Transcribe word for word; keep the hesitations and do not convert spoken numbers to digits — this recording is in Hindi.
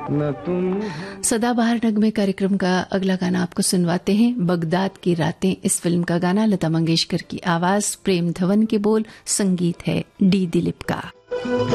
न तुम। सदाबहार नगमे कार्यक्रम का अगला गाना आपको सुनवाते हैं, बगदाद की रातें। इस फिल्म का गाना लता मंगेशकर की आवाज, प्रेम धवन के बोल, संगीत है डी दिलीप का।